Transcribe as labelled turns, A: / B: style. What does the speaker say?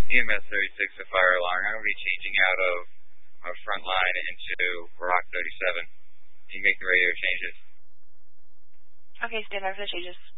A: EMS 36, a fire alarm. I'm going to be changing out of our front line into Rock 37. You can make the radio changes.
B: Okay, stand by for the changes.